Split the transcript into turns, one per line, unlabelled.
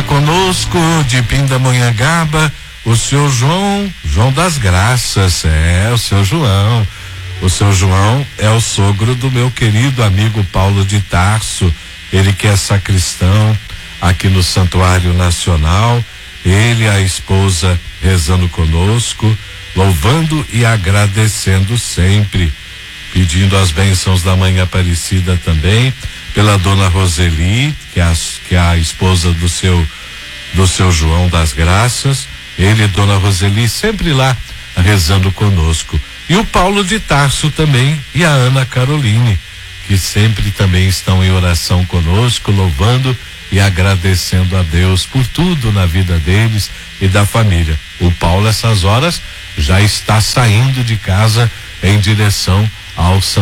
conosco de Pindamonhangaba, o seu João das Graças, o seu João. O seu João é o sogro do meu querido amigo Paulo de Tarso, ele que é sacristão aqui no Santuário Nacional, ele e a esposa rezando conosco, louvando e agradecendo sempre, pedindo as bênçãos da Mãe Aparecida também, pela dona Roseli, que é a esposa do seu João das Graças, ele e dona Roseli sempre lá rezando conosco. E o Paulo de Tarso também e a Ana Caroline, que sempre também estão em oração conosco, louvando e agradecendo a Deus por tudo na vida deles e da família. O Paulo, essas horas, já está saindo de casa em direção ao